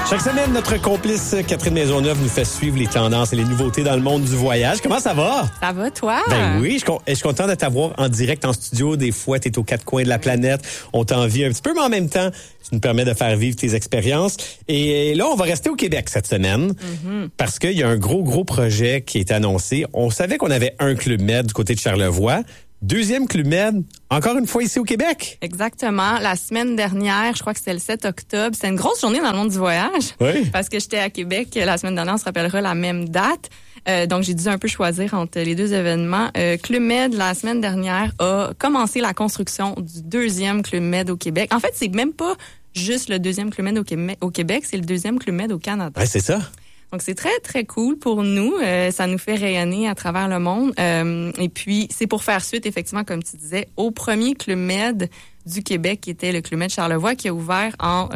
Chaque semaine, notre complice Catherine Maisonneuve nous fait suivre les tendances et les nouveautés dans le monde du voyage. Comment ça va? Ça va, toi? Ben oui, je suis content de t'avoir en direct en studio. Des fois, t'es aux quatre coins de la planète. On t'envie un petit peu, mais en même temps, tu nous permets de faire vivre tes expériences. Et là, on va rester au Québec cette semaine parce qu'il y a un gros projet qui est annoncé. On savait qu'on avait un Club Med du côté de Charlevoix. Deuxième Club Med, encore une fois ici au Québec. Exactement. La semaine dernière, je crois que c'était le 7 octobre. C'était une grosse journée dans le monde du voyage. Oui. Parce que j'étais à Québec la semaine dernière, on se rappellera la même date. Donc, j'ai dû un peu choisir entre les deux événements. Club Med, la semaine dernière, a commencé la construction du deuxième Club Med au Québec. En fait, c'est même pas juste le deuxième Club Med au Québec, c'est le deuxième Club Med au Canada. Ouais, c'est ça. Donc, c'est très, très cool pour nous. Ça nous fait rayonner à travers le monde. Et puis, c'est pour faire suite, effectivement, comme tu disais, au premier Club Med du Québec, qui était le Club Med Charlevoix, qui a ouvert en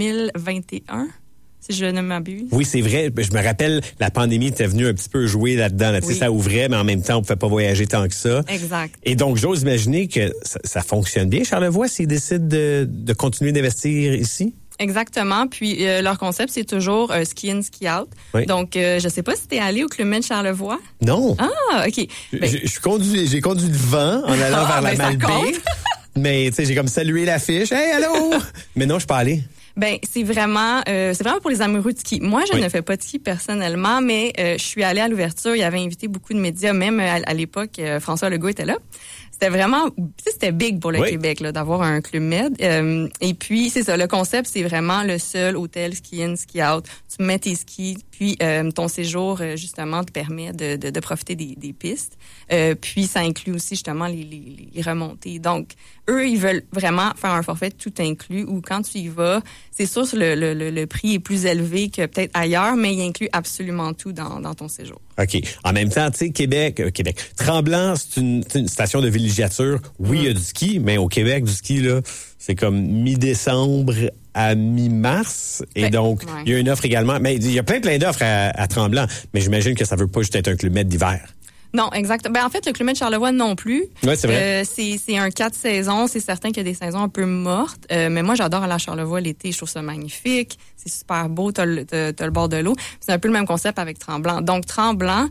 2021, si je ne m'abuse. Oui, c'est vrai. Je me rappelle, la pandémie était venue un petit peu jouer là-dedans. Là. Oui. Ça ouvrait, mais en même temps, on ne pouvait pas voyager tant que ça. Exact. Et donc, j'ose imaginer que ça fonctionne bien, Charlevoix, s'ils décident de continuer d'investir ici? Exactement. Puis leur concept, c'est toujours ski in, ski out. Oui. Donc, je sais pas si t'es allé au Club Med Charlevoix. Non. Ah, OK. J'ai conduit le vent en allant vers la Malbaie. Mais tu sais, j'ai comme salué l'affiche. Hey, allô! Mais non, je suis pas allé. Ben c'est vraiment pour les amoureux de ski. Moi, je ne fais pas de ski personnellement, mais je suis allée à l'ouverture. Il avait invité beaucoup de médias, même à l'époque, François Legault était là. C'était vraiment, c'était big pour le Québec là, d'avoir un Club Med. Et puis c'est ça, le concept, c'est vraiment le seul hôtel ski in, ski out. Tu mets tes skis, puis ton séjour justement te permet de profiter des pistes. Puis ça inclut aussi justement les remontées. Donc eux, ils veulent vraiment faire un forfait tout inclus où quand tu y vas, c'est sûr le prix est plus élevé que peut-être ailleurs, mais il inclut absolument tout dans ton séjour. OK. En même temps, tu sais, Québec. Tremblant, c'est une station de villégiature. Oui, il y a du ski, mais au Québec, du ski, là, c'est comme mi-décembre à mi-mars. Et donc, il y a une offre également. Mais il y a plein d'offres à Tremblant. Mais j'imagine que ça veut pas juste être un Club Med d'hiver. Non, exact. Ben en fait, le Club Med Charlevoix non plus. Oui, c'est vrai. C'est un 4 saisons. C'est certain qu'il y a des saisons un peu mortes. Mais moi, j'adore aller à Charlevoix l'été. Je trouve ça magnifique. C'est super beau. T'as le bord de l'eau. C'est un peu le même concept avec Tremblant. Donc, Tremblant,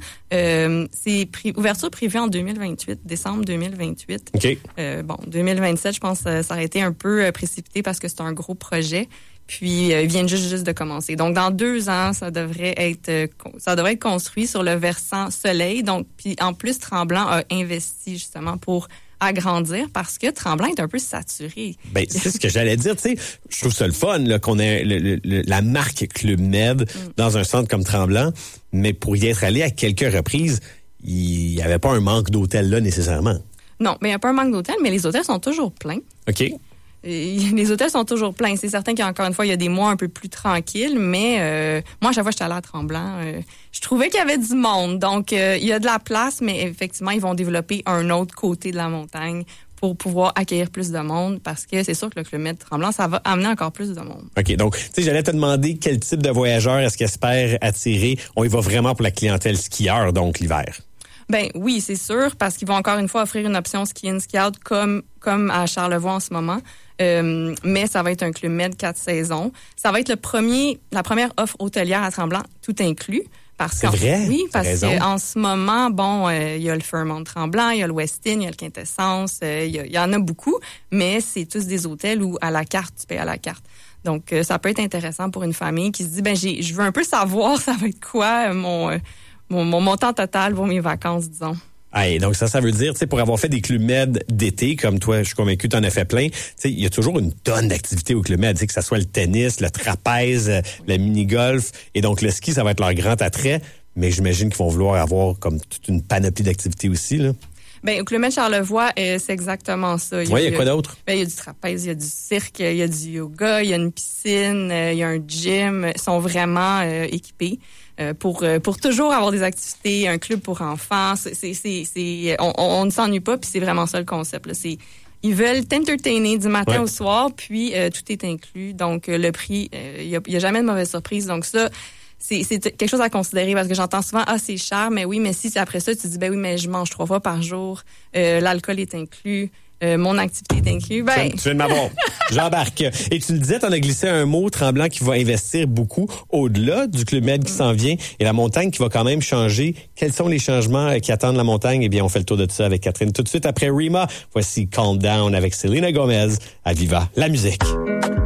c'est ouverture privée en 2028, décembre 2028. OK. 2027, je pense, ça aurait été un peu précipité parce que c'est un gros projet. Puis ils viennent juste de commencer. Donc dans 2 ans, ça devrait être construit sur le versant soleil. Donc puis en plus Tremblant a investi justement pour agrandir parce que Tremblant est un peu saturé. Ben c'est ce que j'allais dire, tu sais, je trouve ça le fun là qu'on ait la marque Club Med dans un centre comme Tremblant, mais pour y être allé à quelques reprises, il y avait pas un manque d'hôtels là nécessairement. Non, mais il y a pas un manque d'hôtels, mais les hôtels sont toujours pleins. OK. Les hôtels sont toujours pleins. C'est certain qu'encore une fois, il y a des mois un peu plus tranquilles, mais moi, à chaque fois que j'étais allée à Tremblant, je trouvais qu'il y avait du monde. Donc, il y a de la place, mais effectivement, ils vont développer un autre côté de la montagne pour pouvoir accueillir plus de monde parce que c'est sûr que le Club Med Tremblant, ça va amener encore plus de monde. OK. Donc, tu sais, j'allais te demander quel type de voyageurs est-ce qu'ils espèrent attirer. On y va vraiment pour la clientèle skieur, donc l'hiver. Ben oui, c'est sûr, parce qu'ils vont encore une fois offrir une option ski in, ski out comme à Charlevoix en ce moment. Mais ça va être un Club Med 4 saisons. Ça va être la première offre hôtelière à Tremblant, tout inclus. C'est vrai? Oui, parce qu'en ce moment, il y a le Fairmont Tremblant, il y a le Westin, il y a le Quintessence, il y en a beaucoup, mais c'est tous des hôtels où à la carte, tu payes à la carte. Donc, ça peut être intéressant pour une famille qui se dit, je veux un peu savoir ça va être quoi mon montant total pour mes vacances, disons. Ah, donc ça veut dire, tu sais, pour avoir fait des Club Med d'été, comme toi, je suis convaincu que tu en as fait plein, tu sais, il y a toujours une tonne d'activités au Club Med, tu sais, que ça soit le tennis, le trapèze, le mini-golf, et donc le ski, ça va être leur grand attrait, mais j'imagine qu'ils vont vouloir avoir comme toute une panoplie d'activités aussi, là. Ben, au Club Med Charlevoix, c'est exactement ça. Il y a quoi d'autre? Ben, il y a du trapèze, il y a du cirque, il y a du yoga, il y a une piscine, il y a un gym. Ils sont vraiment équipés pour toujours avoir des activités, un club pour enfants. On ne s'ennuie pas, puis c'est vraiment ça le concept, là. Ils veulent t'entertainer du matin au soir, puis tout est inclus. Donc, le prix, il y a jamais de mauvaise surprise. Donc ça, c'est quelque chose à considérer parce que j'entends souvent c'est cher, mais oui, mais si après ça tu dis oui, mais je mange 3 fois par jour, l'alcool est inclus, mon activité d'inclus. Ben... Tu viens de m'avoir. J'embarque. Et tu le disais, t'en as glissé un mot, Tremblant, qui va investir beaucoup au-delà du Club Med qui s'en vient et la montagne qui va quand même changer. Quels sont les changements qui attendent la montagne? Eh bien, on fait le tour de tout ça avec Catherine tout de suite après Rima. Voici Calm Down avec Selena Gomez à Viva la musique.